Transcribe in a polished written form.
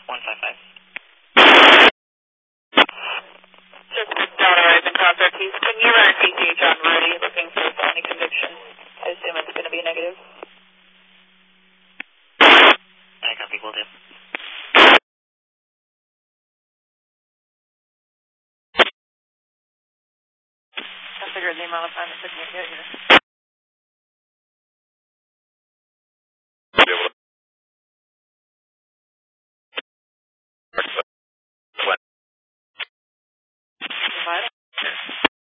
155. Just Delta Rising Contact Keys. Can you run ACH on ready looking for felony conviction? I assume it's going to be negative. I copy, will do. I figured the amount of time it took me to get here.